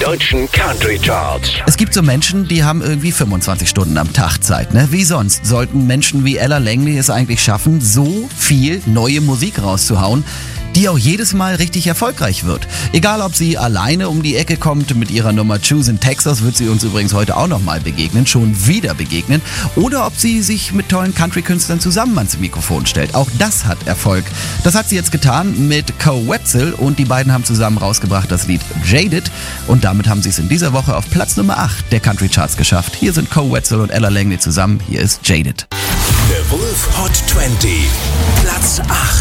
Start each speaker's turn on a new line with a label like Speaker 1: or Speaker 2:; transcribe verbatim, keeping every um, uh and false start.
Speaker 1: deutschen Country Charts.
Speaker 2: Es gibt so Menschen, die haben irgendwie fünfundzwanzig Stunden am Tag Zeit, ne? Wie sonst sollten Menschen wie Ella Langley es eigentlich schaffen, so viel neue Musik rauszuhauen, die auch jedes Mal richtig erfolgreich wird. Egal, ob sie alleine um die Ecke kommt mit ihrer Nummer Choose in Texas, wird sie uns übrigens heute auch nochmal begegnen, schon wieder begegnen, oder ob sie sich mit tollen Country-Künstlern zusammen ans Mikrofon stellt. Auch das hat Erfolg. Das hat sie jetzt getan mit Koe Wetzel und die beiden haben zusammen rausgebracht das Lied Jaded und damit haben sie es in dieser Woche auf Platz Nummer acht der Country Charts geschafft. Hier sind Koe Wetzel und Ella Langley zusammen. Hier ist Jaded.
Speaker 1: The Wolf Hot zwanzig, Platz acht.